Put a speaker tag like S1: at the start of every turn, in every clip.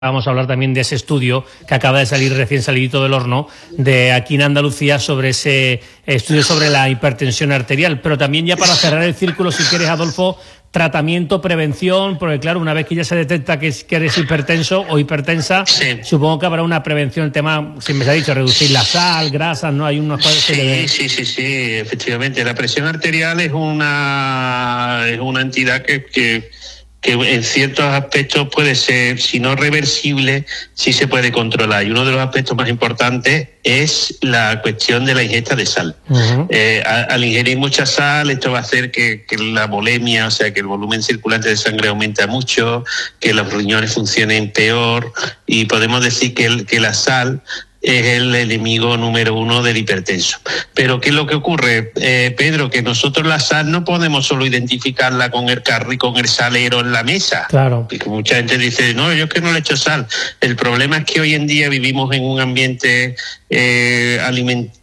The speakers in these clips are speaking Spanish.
S1: Vamos a hablar también de ese estudio que acaba de salir recién salidito del horno de aquí en Andalucía sobre ese estudio sobre la hipertensión arterial. Pero también ya para cerrar el círculo, si quieres, Adolfo, tratamiento, prevención, porque claro, una vez que ya se detecta que eres hipertenso o hipertensa, sí, supongo que habrá una prevención. El tema, si me ha dicho, reducir la sal, grasas, ¿no? Hay unos cuadros que
S2: Sí, efectivamente. La presión arterial es una entidad que en ciertos aspectos puede ser, si no reversible, sí se puede controlar. Y uno de los aspectos más importantes es la cuestión de la ingesta de sal. Al ingerir mucha sal, esto va a hacer que la volemia, o sea, que el volumen circulante de sangre aumenta mucho, que los riñones funcionen peor, y podemos decir que la sal es el enemigo número uno del hipertenso. Pero ¿qué es lo que ocurre, Pedro? Que nosotros la sal no podemos solo identificarla con el salero en la mesa.
S1: Claro.
S2: Porque mucha gente dice, no, yo es que no le echo sal. El problema es que hoy en día vivimos en un ambiente alimentario,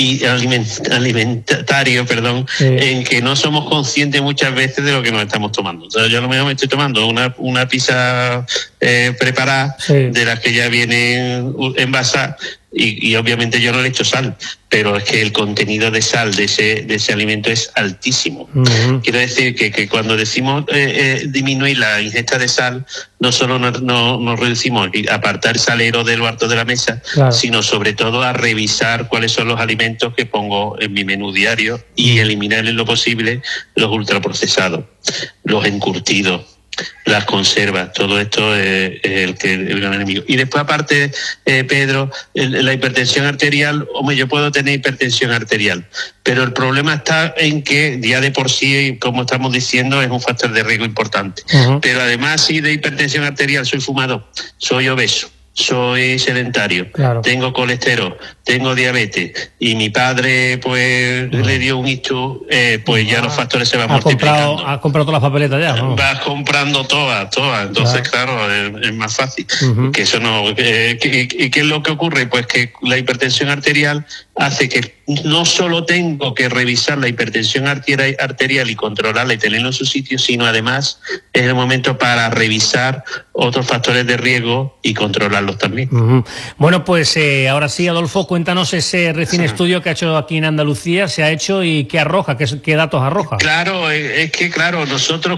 S2: en que no somos conscientes muchas veces de lo que nos estamos tomando. O sea, yo a lo mejor me estoy tomando una pizza preparada, sí, de las que ya vienen envasadas, y obviamente yo no le echo sal, pero es que el contenido de sal de ese alimento es altísimo. Quiero decir que cuando decimos disminuir la ingesta de sal, no solo nos reducimos a apartar salero de lo alto de la mesa, claro, sino sobre todo a revisar cuáles son los alimentos que pongo en mi menú diario y eliminar en lo posible los ultraprocesados, los encurtidos, las conservas. Todo esto es el gran enemigo. Y después, aparte, Pedro, la hipertensión arterial, hombre, yo puedo tener hipertensión arterial, pero el problema está en que ya de por sí, como estamos diciendo, es un factor de riesgo importante. Pero además, si de hipertensión arterial soy fumador, soy obeso, soy sedentario, claro, tengo colesterol, tengo diabetes, y mi padre pues le dio un ictus, pues ya los factores se van multiplicando.
S1: Has comprado todas las papeletas ya, ¿no?
S2: Vas comprando todas. Entonces, claro, es más fácil. Que eso no. ¿Qué es lo que ocurre? Pues que la hipertensión arterial hace que no solo tengo que revisar la hipertensión arterial y controlarla y tenerla en su sitio, sino además es el momento para revisar otros factores de riesgo y controlarlos también.
S1: Bueno, pues ahora sí, Adolfo, cuéntanos ese recién estudio que ha hecho aquí en Andalucía, se ha hecho y qué arroja, qué datos arroja.
S2: Claro, es que nosotros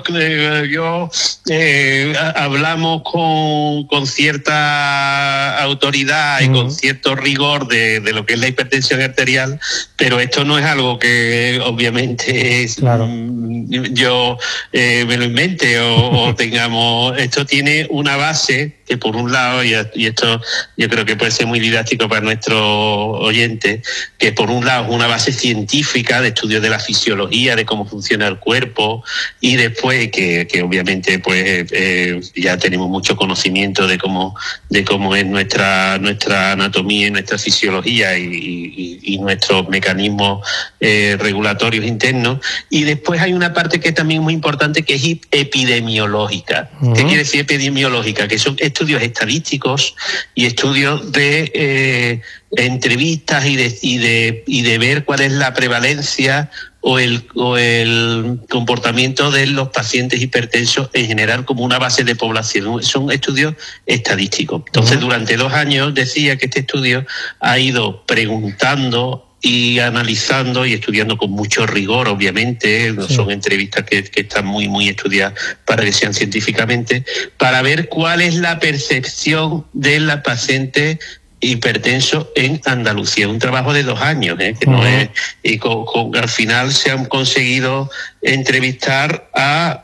S2: hablamos con cierta autoridad y con cierto rigor de lo que es la hipertensión arterial, pero esto no es algo que obviamente
S1: claro,
S2: yo me lo invente o tengamos. Esto tiene una base que, por un lado, y esto yo creo que puede ser muy didáctico para nuestros oyentes, que por un lado es una base científica de estudios de la fisiología, de cómo funciona el cuerpo, y después que obviamente pues ya tenemos mucho conocimiento de cómo es nuestra anatomía y nuestra fisiología y nuestros mecanismos regulatorios internos. Y después hay una parte que también es muy importante, que es epidemiológica. ¿Qué quiere decir epidemiológica? Que son estudios estadísticos y estudios de entrevistas y de ver cuál es la prevalencia o el comportamiento de los pacientes hipertensos en general como una base de población. Son estudios estadísticos. Entonces, durante 2 años decía que este estudio ha ido preguntando y analizando y estudiando con mucho rigor, obviamente, sí, son entrevistas que están muy, muy estudiadas para que sean científicamente, para ver cuál es la percepción de la paciente hipertenso en Andalucía. Un trabajo de 2 años, que no es, y al final se han conseguido entrevistar a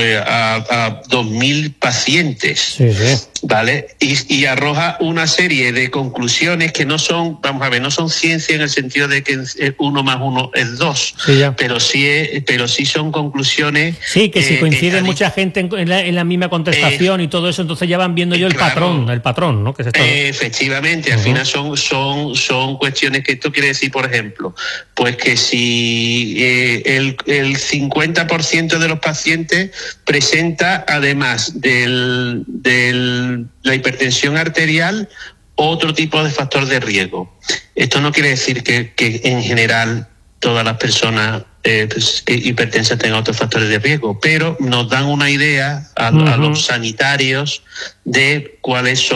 S2: 2.000 pacientes.
S1: Sí, sí.
S2: ¿Vale? Y arroja una serie de conclusiones que no son, vamos a ver, no son ciencia en el sentido de que 1 más 1 es 2, sí, pero sí son conclusiones.
S1: Sí, que si coincide mucha gente en la misma contestación y todo eso, entonces ya van viendo yo claro, el patrón, ¿no? Que se está...
S2: Efectivamente, al final son cuestiones que esto quiere decir, por ejemplo, pues que si el 50% de los pacientes presenta, además de la hipertensión arterial, otro tipo de factor de riesgo. Esto no quiere decir que en general todas las personas pues, que hipertensa tenga otros factores de riesgo, pero nos dan una idea a los sanitarios de cuáles son